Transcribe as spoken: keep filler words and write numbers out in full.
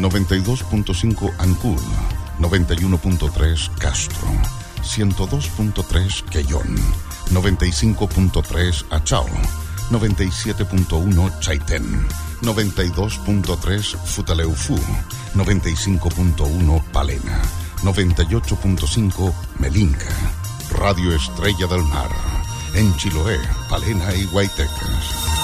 noventa y dos punto cinco Ancud, noventa y uno punto tres Castro, ciento dos punto tres Quellón, noventa y cinco punto tres Achao, noventa y siete punto uno Chaitén, noventa y dos punto tres Futaleufú, noventa y cinco punto uno Palena, noventa y ocho punto cinco Melinca, Radio Estrella del Mar, en Chiloé, Palena y Guaytecas.